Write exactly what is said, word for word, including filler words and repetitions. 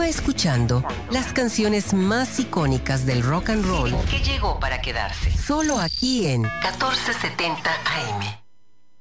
Continúa escuchando las canciones más icónicas del rock and roll que llegó para quedarse. Solo aquí en catorce setenta A M.